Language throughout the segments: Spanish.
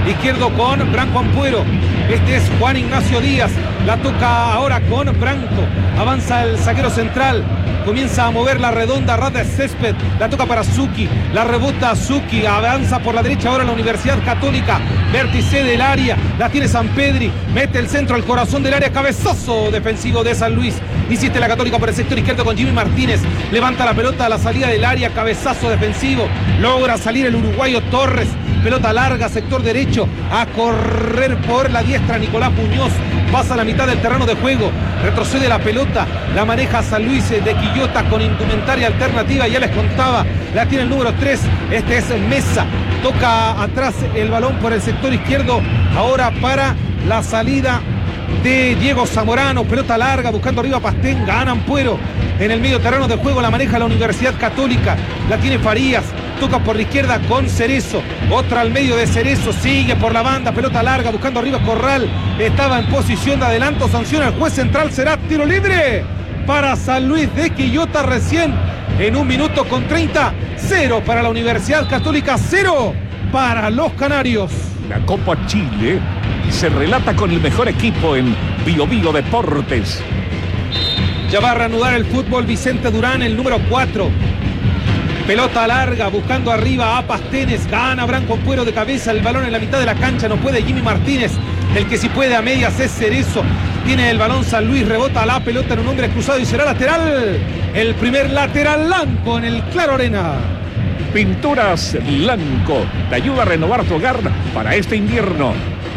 izquierdo con Branco Ampuero. Este es Juan Ignacio Díaz. La toca ahora con Branco. Avanza el zaguero central. Comienza a mover la redonda Rada Césped. La toca para Zucchi. La rebota Zucchi. Avanza por la derecha ahora la Universidad Católica. Vértice del área. La tiene Sampedri. Mete el centro al corazón del área. Cabezazo defensivo de San Luis. Insiste la Católica por el sector izquierdo con Jimmy Martínez. Levanta la pelota a la salida del área. Cabezazo defensivo. Logra salir el uruguayo Torres. Pelota larga, sector derecho. A correr por la diestra Nicolás Muñoz. Pasa a la mitad del terreno de juego. Retrocede la pelota. La maneja San Luis de Quillota con indumentaria alternativa. Ya les contaba. La tiene el número 3. Este es Mesa. Toca atrás el balón por el sector izquierdo. Ahora para la salida de Diego Zamorano. Pelota larga buscando arriba a Pastén. Gana Ampuero. En el medio terreno de juego la maneja la Universidad Católica. La tiene Farías. Toca por la izquierda con Cerezo. Otra al medio de Cerezo. Sigue por la banda. Pelota larga buscando arriba Corral. Estaba en posición de adelanto. Sanciona el juez central. Será tiro libre para San Luis de Quillota recién. En 1 minuto con 30. 0 para la Universidad Católica. 0 para los canarios. La Copa Chile se relata con el mejor equipo en Bio Bio Deportes. Ya va a reanudar el fútbol Vicente Durán, el número 4. Pelota larga, buscando arriba a Pastenes. Gana Branco Ampuero de cabeza. El balón en la mitad de la cancha. No puede Jimmy Martínez. El que sí puede a medias es Cerezo. Tiene el balón San Luis. Rebota la pelota en un hombre cruzado y será lateral. El primer lateral blanco en el Claro Arena. Pinturas Lanco te ayuda a renovar tu hogar para este invierno.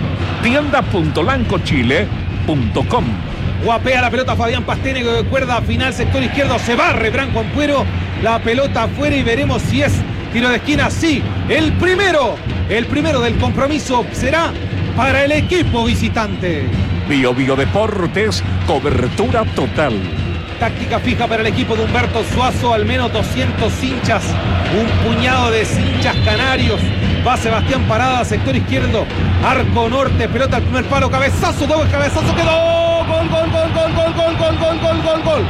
Tienda.lancochile.com. Guapea la pelota Fabián Pastene, cuerda final, sector izquierdo, se barre Branco Ampuero, la pelota afuera y veremos si es tiro de esquina. Sí, el primero del compromiso será para el equipo visitante. Bio Bio Deportes, cobertura total. Táctica fija para el equipo de Humberto Suazo, al menos 200 hinchas, un puñado de hinchas canarios. Va Sebastián Parada, sector izquierdo, arco norte, pelota al primer palo, cabezazo, doble cabezazo, quedó. Gol, gol, gol, gol, gol, gol, gol, gol, gol, gol, gol.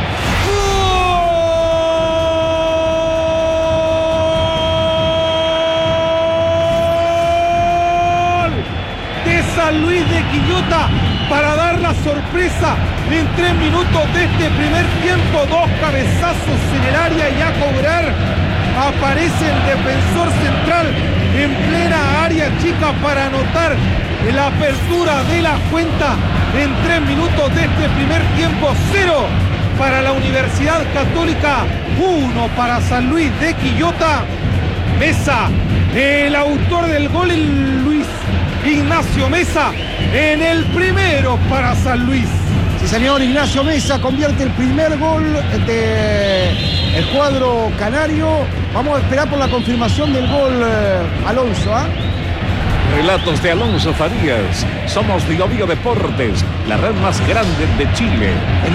¡Gol! De San Luis de Quillota para dar la sorpresa en 3 minutos de este primer tiempo. 2 cabezazos en el área y a cobrar. Aparece el defensor central en plena área chica para anotar la apertura de la cuenta en 3 minutos de este primer tiempo. 0 para la Universidad Católica, 1 para San Luis de Quillota. Mesa, el autor del gol, Luis Ignacio Mesa, en el primero para San Luis. Sí, señor, Ignacio Mesa convierte el primer gol del cuadro canario. Vamos a esperar por la confirmación del gol, Alonso, ¿ah? Relatos de Alonso Farías. Somos Bio Bio Deportes, la red más grande de Chile.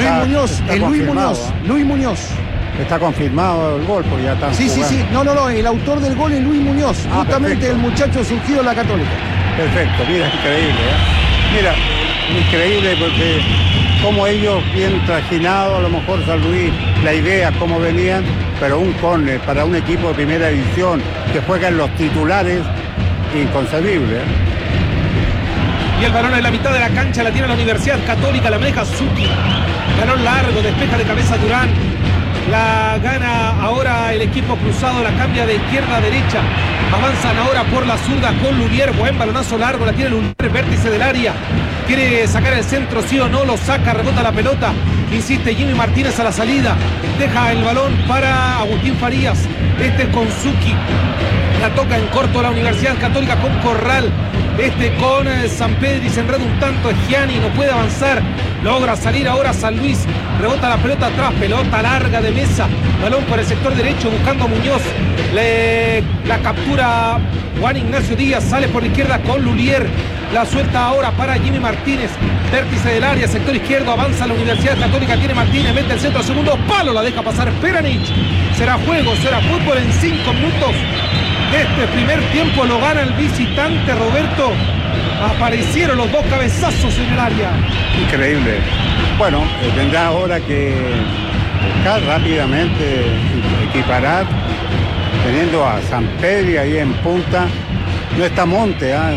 Luis Muñoz. Está confirmado el gol porque ya están jugando. Sí. No. El autor del gol es Luis Muñoz. Justamente perfecto. El muchacho surgido en la Católica. Perfecto, mira, increíble. Mira, increíble porque como ellos bien trajinados, a lo mejor San Luis, la idea, cómo venían, pero un córner para un equipo de primera división que juegan los titulares, inconcebible. Y el balón en la mitad de la cancha la tiene la Universidad Católica, la maneja Zucchi. Balón largo, despeja de cabeza Durán. La gana ahora el equipo cruzado, la cambia de izquierda a derecha. Avanzan ahora por la zurda con Lulier. Buen balonazo largo, la tiene Lulier, vértice del área. Quiere sacar el centro, sí o no, lo saca, rebota la pelota. Insiste Jimmy Martínez a la salida. Deja el balón para Agustín Farías. Este es con Zucchi. La toca en corto la Universidad Católica con Corral. Con Sampedri se enreda un tanto. Gianni no puede avanzar. Logra salir ahora San Luis. Rebota la pelota atrás. Pelota larga de Mesa. Balón por el sector derecho buscando a Muñoz. La captura Juan Ignacio Díaz. Sale por la izquierda con Lulier. La suelta ahora para Jimmy Martínez. Vértice del área, sector izquierdo. Avanza la Universidad Católica. Tiene Martínez. Mete el centro, segundo palo. La deja pasar Peranich. Será juego, será fútbol en 5 minutos. Este primer tiempo lo gana el visitante Roberto. Aparecieron los 2 cabezazos en el área. Increíble. Bueno, tendrá ahora que buscar rápidamente equiparar, teniendo a Sampedri ahí en punta. No está Monte,